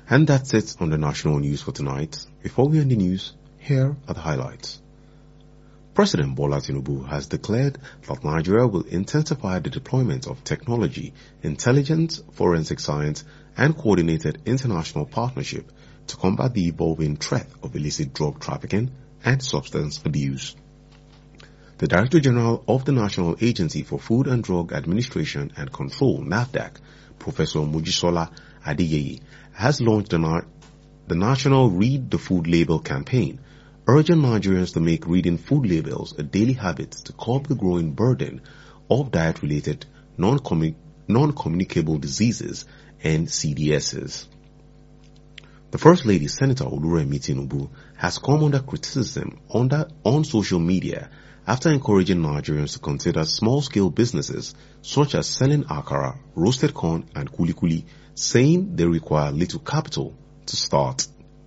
And that's it on the national news for tonight. Before we end the news, here are the highlights. President Bola Tinubu has declared that Nigeria will intensify the deployment of technology, intelligence, forensic science, and coordinated international partnership to combat the evolving threat of illicit drug trafficking and substance abuse. The Director General of the National Agency for Food and Drug Administration and Control, NAFDAC, Professor Mojisola Adeyeye, has launched the National Read the Food Label campaign, urging Nigerians to make reading food labels a daily habit to curb the growing burden of diet-related non-communicable diseases and CDSs. The First Lady, Senator Oluremi Tinubu, has come under criticism on social media after encouraging Nigerians to consider small-scale businesses such as selling akara, roasted corn, and kulikuli, saying they require little capital to start.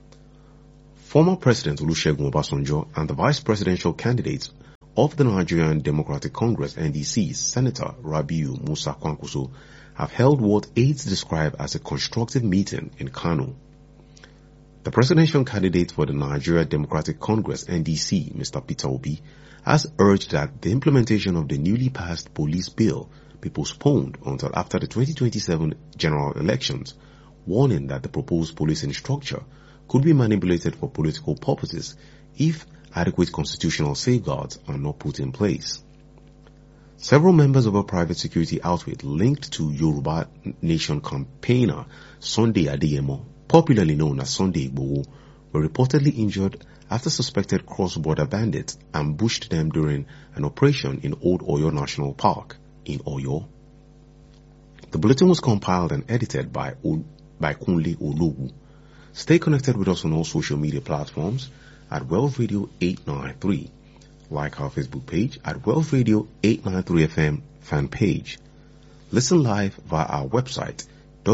Former President Olusegun Obasanjo and the Vice Presidential candidate of the Nigerian Democratic Congress (NDC), Senator Rabiu Musa Kwankwaso, have held what aides describe as a constructive meeting in Kano. The presidential candidate for the Nigeria Democratic Congress (NDC), Mr. Peter Obi, has urged that the implementation of the newly passed police bill be postponed until after the 2027 general elections, warning that the proposed policing structure could be manipulated for political purposes if adequate constitutional safeguards are not put in place. Several members of a private security outfit linked to Yoruba Nation campaigner Sunday Adeyemo, popularly known as Sunday Igboho, were reportedly injured after suspected cross-border bandits ambushed them during an operation in Old Oyo National Park in Oyo. The bulletin was compiled and edited by Kunle Ologu. Stay connected with us on all social media platforms at Wealth Radio 893. Like our Facebook page at Wealth Radio 893 FM fan page. Listen live via our website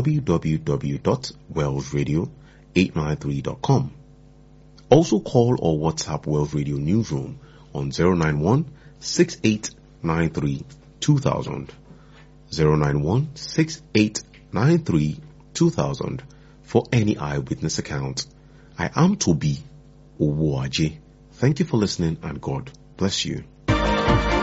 www.wealthradio893.com. Also call or WhatsApp Wealth Radio Newsroom on 091-6893-2000. 091-6893-2000 for any eyewitness account. I am Toby Owoaje. Thank you for listening and God bless you.